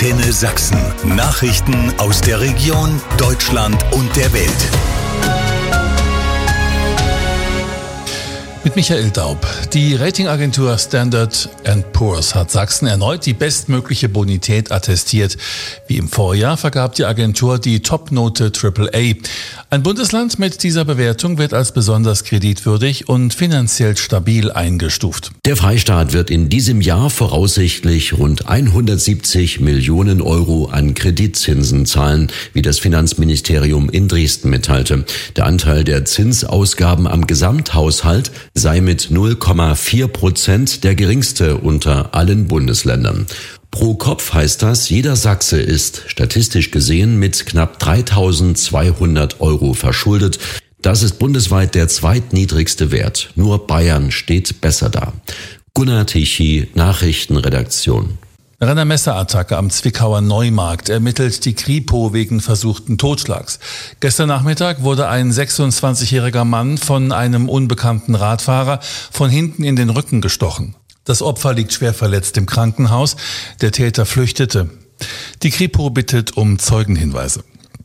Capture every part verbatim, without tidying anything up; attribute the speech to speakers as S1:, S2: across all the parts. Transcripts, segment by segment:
S1: Antenne Sachsen. Nachrichten aus der Region, Deutschland und der Welt.
S2: Mit Michael Daub. Die Ratingagentur Standard and Poor's hat Sachsen erneut die bestmögliche Bonität attestiert. Wie im Vorjahr vergab die Agentur die Topnote Triple A. Ein Bundesland mit dieser Bewertung wird als besonders kreditwürdig und finanziell stabil eingestuft.
S3: Der Freistaat wird in diesem Jahr voraussichtlich rund hundertsiebzig Millionen Euro an Kreditzinsen zahlen, wie das Finanzministerium in Dresden mitteilte. Der Anteil der Zinsausgaben am Gesamthaushalt sei mit null Komma vier Prozent der geringste unter allen Bundesländern. Pro Kopf heißt das, jeder Sachse ist statistisch gesehen mit knapp dreitausendzweihundert Euro verschuldet. Das ist bundesweit der zweitniedrigste Wert. Nur Bayern steht besser da. Gunnar Tichy, Nachrichtenredaktion.
S2: Nach einer Messerattacke am Zwickauer Neumarkt ermittelt die Kripo wegen versuchten Totschlags. Gestern Nachmittag wurde ein sechsundzwanzigjähriger Mann von einem unbekannten Radfahrer von hinten in den Rücken gestochen. Das Opfer liegt schwer verletzt im Krankenhaus. Der Täter flüchtete. Die Kripo bittet um Zeugenhinweise.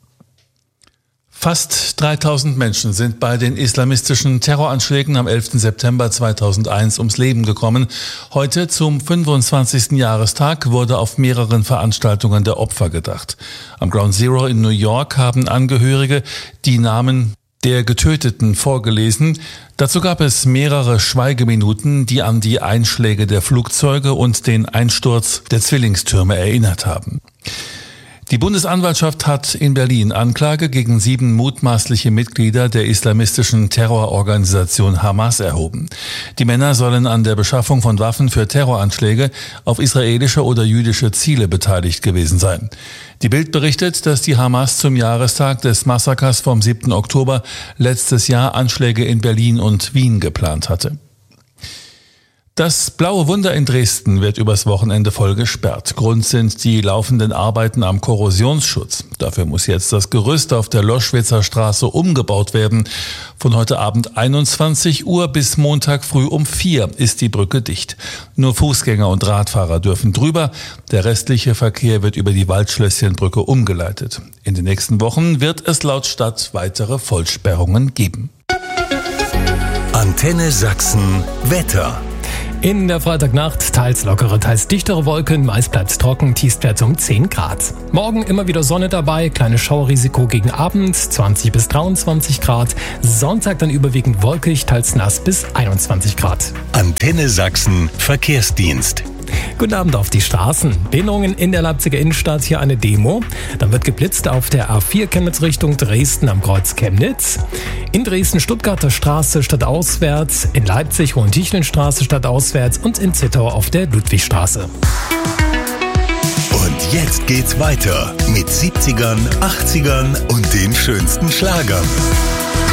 S2: Fast dreitausend Menschen sind bei den islamistischen Terroranschlägen am elften September zweitausendeins ums Leben gekommen. Heute zum fünfundzwanzigsten Jahrestag wurde auf mehreren Veranstaltungen der Opfer gedacht. Am Ground Zero in New York haben Angehörige die Namen der Getöteten vorgelesen. Dazu gab es mehrere Schweigeminuten, die an die Einschläge der Flugzeuge und den Einsturz der Zwillingstürme erinnert haben. Die Bundesanwaltschaft hat in Berlin Anklage gegen sieben mutmaßliche Mitglieder der islamistischen Terrororganisation Hamas erhoben. Die Männer sollen an der Beschaffung von Waffen für Terroranschläge auf israelische oder jüdische Ziele beteiligt gewesen sein. Die Bild berichtet, dass die Hamas zum Jahrestag des Massakers vom siebten Oktober letztes Jahr Anschläge in Berlin und Wien geplant hatte. Das Blaue Wunder in Dresden wird übers Wochenende voll gesperrt. Grund sind die laufenden Arbeiten am Korrosionsschutz. Dafür muss jetzt das Gerüst auf der Loschwitzer Straße umgebaut werden. Von heute Abend einundzwanzig Uhr bis Montag früh um vier ist die Brücke dicht. Nur Fußgänger und Radfahrer dürfen drüber. Der restliche Verkehr wird über die Waldschlösschenbrücke umgeleitet. In den nächsten Wochen wird es laut Stadt weitere Vollsperrungen geben.
S1: Antenne Sachsen Wetter.
S4: In der Freitagnacht teils lockere, teils dichtere Wolken, meist bleibt's trocken, Tiefstwert um zehn Grad. Morgen immer wieder Sonne dabei, kleines Schauerrisiko gegen Abend, zwanzig bis dreiundzwanzig Grad. Sonntag dann überwiegend wolkig, teils nass bis einundzwanzig Grad.
S1: Antenne Sachsen Verkehrsdienst.
S4: Guten Abend auf die Straßen. Behinderungen in der Leipziger Innenstadt, hier eine Demo. Dann wird geblitzt auf der A vier Chemnitz Richtung Dresden am Kreuz Chemnitz. In Dresden Stuttgarter Straße stadtauswärts, in Leipzig Hohentichenstraße stadtauswärts und in Zittau auf der Ludwigstraße.
S1: Und jetzt geht's weiter mit siebzigern, achtzigern und den schönsten Schlagern.